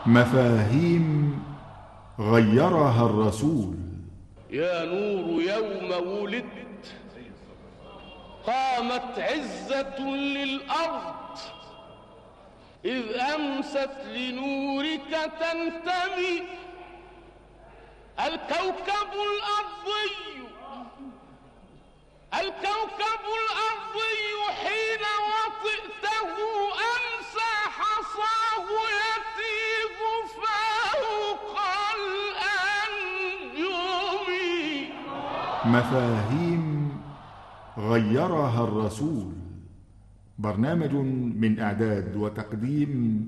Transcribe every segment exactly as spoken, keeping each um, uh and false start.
مفاهيم غيرها الرسول. يا نور يوم ولدت قامت عزة للأرض، إذ أمست لنورك تنتمي الكوكب الأرضي الكوكب الأرضي حين وطئته أمسى حصاه يتيب فوق الأنجم. مفاهيم غيرها الرسول، برنامج من إعداد وتقديم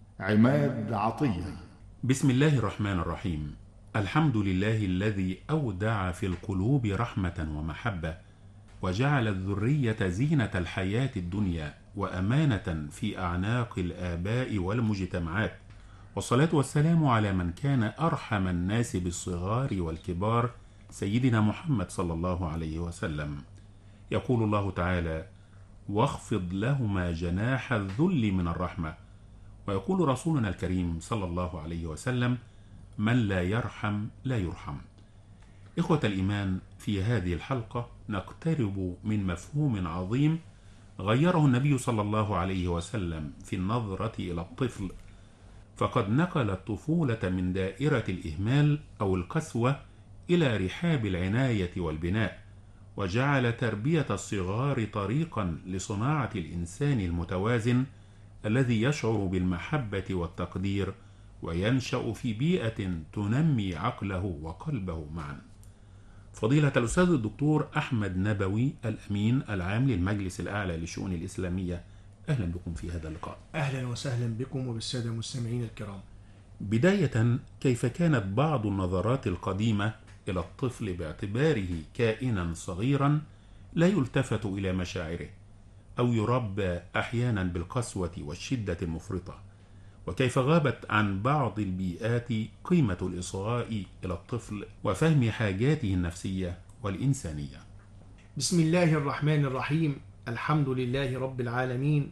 عماد عطية. بسم الله الرحمن الرحيم. الحمد لله الذي أودع في القلوب رحمة ومحبة، وجعل الذرية زينة الحياة الدنيا وأمانة في أعناق الآباء والمجتمعات، والصلاة والسلام على من كان أرحم الناس بالصغار والكبار، سيدنا محمد صلى الله عليه وسلم. يقول الله تعالى: واخفض لهما جناح الذل من الرحمة. ويقول رسولنا الكريم صلى الله عليه وسلم: من لا يرحم لا يرحم. إخوة الإيمان، في هذه الحلقة نقترب من مفهوم عظيم غيره النبي صلى الله عليه وسلم في النظرة إلى الطفل، فقد نقل الطفولة من دائرة الإهمال أو القسوة إلى رحاب العناية والبناء، وجعل تربية الصغار طريقا لصناعة الإنسان المتوازن الذي يشعر بالمحبة والتقدير، وينشأ في بيئة تنمي عقله وقلبه معا. فضيلة الأستاذ الدكتور أحمد نبوي، الأمين العام للمجلس الأعلى للشؤون الإسلامية، أهلا بكم في هذا اللقاء. أهلا وسهلا بكم وبالسادة المستمعين الكرام. بداية، كيف كانت بعض النظرات القديمة إلى الطفل باعتباره كائنا صغيرا لا يلتفت إلى مشاعره، أو يربى أحيانا بالقسوة والشدة المفرطة، وكيف غابت عن بعض البيئات قيمة الإصغاء إلى الطفل وفهم حاجاته النفسية والإنسانية؟ بسم الله الرحمن الرحيم. الحمد لله رب العالمين،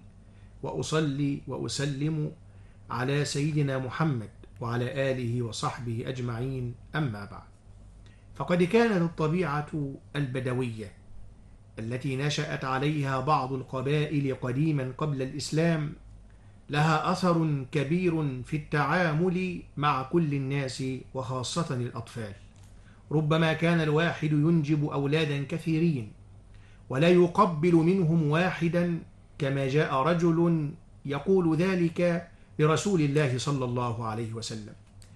وأصلي وأسلم على سيدنا محمد وعلى آله وصحبه أجمعين، أما بعد. فقد كانت الطبيعة البدوية التي نشأت عليها بعض القبائل قديما قبل الإسلام لها أثر كبير في التعامل مع كل الناس وخاصة الأطفال. ربما كان الواحد ينجب أولادا كثيرين ولا يقبل منهم واحدا، كما جاء رجل يقول ذلك لرسول الله صلى الله عليه وسلم.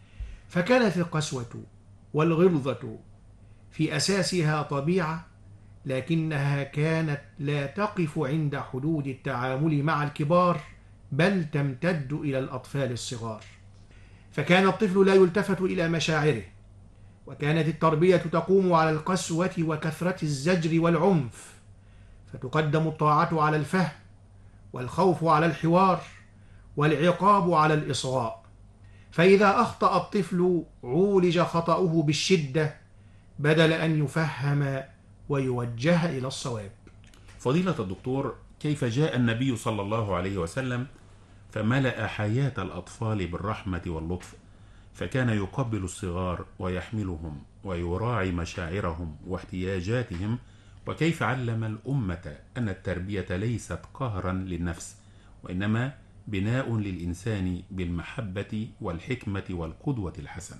فكانت القسوة والغلظة في أساسها طبيعة، لكنها كانت لا تقف عند حدود التعامل مع الكبار، بل تمتد إلى الأطفال الصغار. فكان الطفل لا يلتفت إلى مشاعره، وكانت التربية تقوم على القسوة وكثرة الزجر والعنف، فتقدم الطاعة على الفهم، والخوف على الحوار، والعقاب على الإصغاء. فإذا أخطأ الطفل عولج خطأه بالشدة بدل أن يفهم ويوجه إلى الصواب. فضيلة الدكتور، كيف جاء النبي صلى الله عليه وسلم فملأ حياة الأطفال بالرحمة واللطف، فكان يقبل الصغار ويحملهم ويراعي مشاعرهم واحتياجاتهم، وكيف علم الأمة أن التربية ليست قهرا للنفس، وإنما بناء للإنسان بالمحبة والحكمة والقدوة الحسنة؟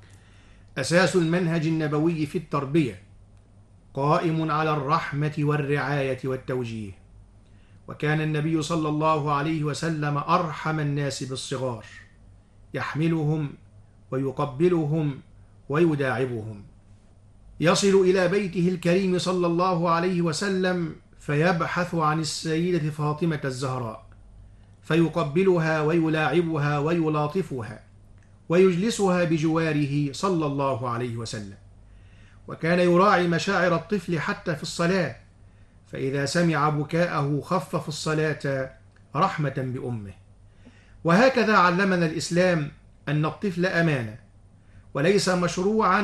أساس المنهج النبوي في التربية قائم على الرحمة والرعاية والتوجيه، وكان النبي صلى الله عليه وسلم أرحم الناس بالصغار، يحملهم ويقبلهم ويداعبهم. يصل إلى بيته الكريم صلى الله عليه وسلم فيبحث عن السيدة فاطمة الزهراء، فيقبلها ويلاعبها ويلاطفها ويجلسها بجواره صلى الله عليه وسلم. وكان يراعي مشاعر الطفل حتى في الصلاة، فإذا سمع بكاءه خفف الصلاة رحمة بأمه. وهكذا علمنا الإسلام أن الطفل أمانة، وليس مشروعا